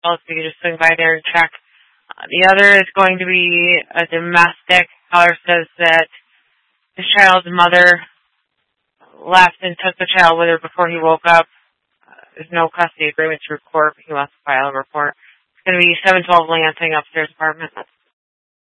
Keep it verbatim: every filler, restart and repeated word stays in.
so you can just swing by there and check. Uh, the other is going to be a domestic. Caller says that his child's mother left and took the child with her before he woke up. Uh, there's no custody agreement to record, but he wants to file a report. It's going to be seven twelve Lansing, upstairs apartment.